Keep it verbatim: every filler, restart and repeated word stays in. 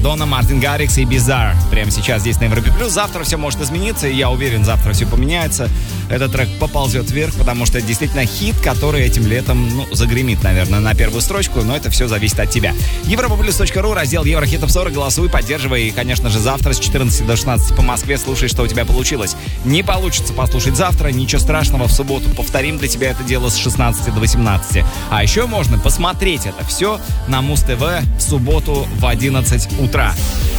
Мадонна, Мартин Гаррикс и Bizarre. Прямо сейчас здесь на Европе Плюс. Завтра все может измениться, и я уверен, завтра все поменяется. Этот трек поползет вверх, потому что это действительно хит, который этим летом, ну, загремит, наверное, на первую строчку, но это все зависит от тебя. европаплюс точка ру, раздел Еврохит Топ сорок, голосуй, поддерживай, и, конечно же, завтра с четырнадцати до шестнадцати по Москве слушай, что у тебя получилось. Не получится послушать завтра, ничего страшного, в субботу повторим для тебя это дело с шестнадцати до восемнадцати. А еще можно посмотреть это все на Муз ТВ в субботу в одиннадцать утра.